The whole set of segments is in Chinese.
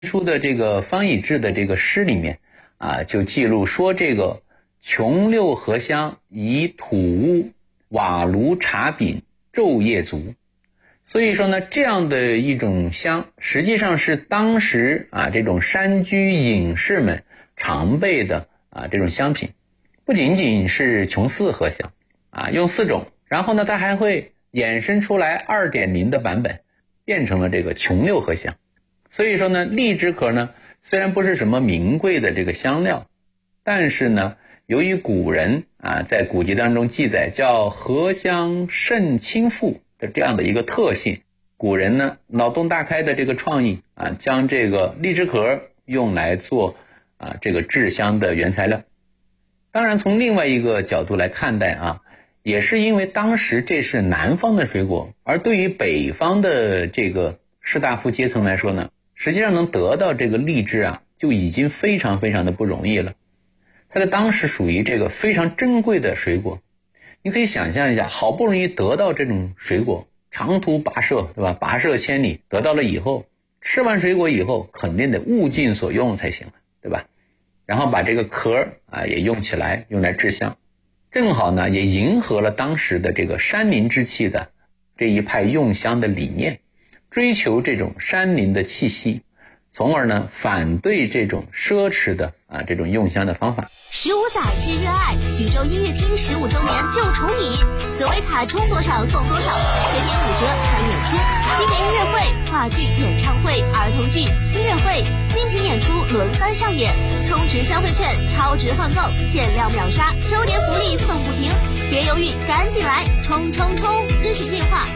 书的这个方以智的这个诗里面就记录说，这个琼六合香，以土屋、瓦炉、茶饼、昼夜足。所以说呢，这样的一种香实际上是当时这种山居隐士们常备的这种香品，不仅仅是琼四合香用4种，然后呢它还会衍生出来 2.0 的版本，变成了这个琼六合香。所以说呢，荔枝壳呢虽然不是什么名贵的这个香料，但是呢由于古人在古籍当中记载叫合香甚清馥的这样的一个特性，古人呢脑洞大开的这个创意将这个荔枝壳用来做这个制香的原材料。当然从另外一个角度来看待也是因为当时这是南方的水果，而对于北方的这个士大夫阶层来说呢，实际上能得到这个荔枝就已经非常非常的不容易了。它在当时属于这个非常珍贵的水果，你可以想象一下，好不容易得到这种水果，长途跋涉，对吧？跋涉千里得到了以后，吃完水果以后肯定得物尽所用才行，对吧？然后把这个壳也用起来，用来制香，正好呢也迎合了当时的这个山林之气的这一派用香的理念，追求这种山林的气息，从而呢反对这种奢侈的这种用香的方法。 15杂志热爱徐州音乐厅15周年就宠你，紫薇卡充多少送多少，全年5折看演出，青年音乐会、话剧、演唱会、儿童剧、音乐会、精品演出轮番上演，充值消费券超值换购，限量秒杀，周年福利送不停，别犹豫，赶紧来冲冲冲！咨询电话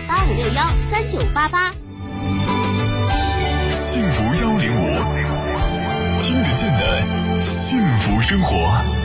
85613988。 幸福105，听得见的幸福生活。